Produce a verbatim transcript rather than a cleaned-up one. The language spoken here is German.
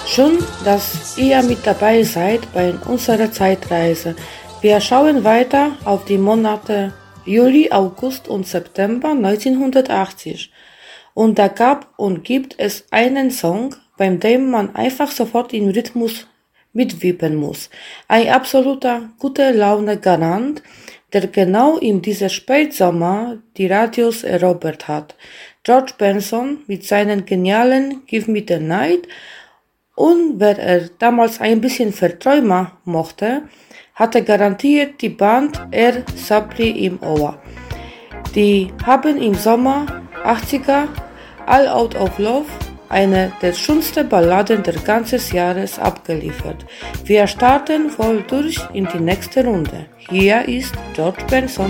Schön, dass ihr mit dabei seid bei unserer Zeitreise. Wir schauen weiter auf die Monate Juli, August und September neunzehnhundertachtzig. Und da gab und gibt es einen Song, bei dem man einfach sofort im Rhythmus mitwippen muss. Ein absoluter gute Laune Garant, der genau in diesem Spätsommer die Radios erobert hat. George Benson mit seinen genialen Give Me the Night, und wer er damals ein bisschen Verträumer mochte, hatte garantiert die Band Air Supply im Ohr. Die haben im Sommer achtziger All Out of Love, eine der schönsten Balladen des ganzen Jahres, abgeliefert. Wir starten voll durch in die nächste Runde. Hier ist George Benson.